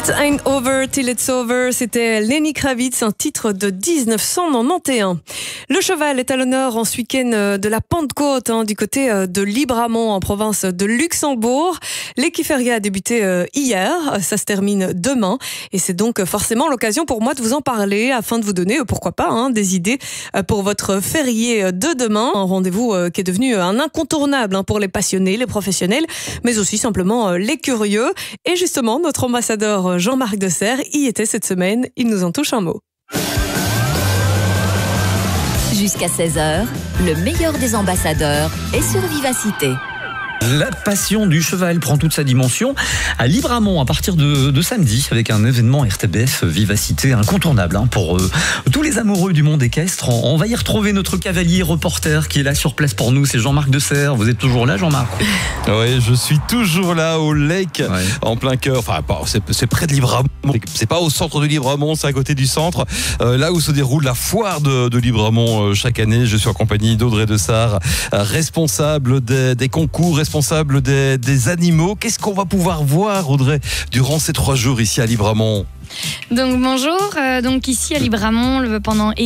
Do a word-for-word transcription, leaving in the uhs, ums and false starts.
It ain't over till it's over, c'était Lenny Kravitz, un titre de dix-neuf cent quatre-vingt-onze. Le cheval est à l'honneur en ce week-end de la Pentecôte, hein, du côté de Libramont, en province de Luxembourg. L'équiferia a débuté hier, ça se termine demain, et c'est donc forcément l'occasion pour moi de vous en parler, afin de vous donner, pourquoi pas, hein, des idées pour votre férié de demain. Un rendez-vous qui est devenu un incontournable hein, pour les passionnés, les professionnels, mais aussi simplement les curieux. Et justement, notre ambassadeur Jean-Marc Desserre y était cette semaine. Il nous en touche un mot. Jusqu'à seize heures, le meilleur des ambassadeurs est sur Vivacité. La passion du cheval prend toute sa dimension à Libramont à partir de, de samedi avec un événement R T B F Vivacité incontournable hein, pour euh, tous les amoureux du monde équestre. On, on va y retrouver notre cavalier reporter qui est là sur place pour nous, c'est Jean-Marc Desserre. Vous êtes toujours là, Jean-Marc? Oui, je suis toujours là au Lake, ouais. En plein cœur. Enfin, c'est, c'est près de Libramont. C'est pas au centre de Libramont, c'est à côté du centre. Euh, là où se déroule la foire de, de Libramont euh, chaque année. Je suis en compagnie d'Audrey Dessart, euh, responsable des, des concours, responsable des, des animaux. Qu'est-ce qu'on va pouvoir voir, Audrey, durant ces trois jours ici à Libramont? Donc bonjour, euh, donc ici à Libramont, le, pendant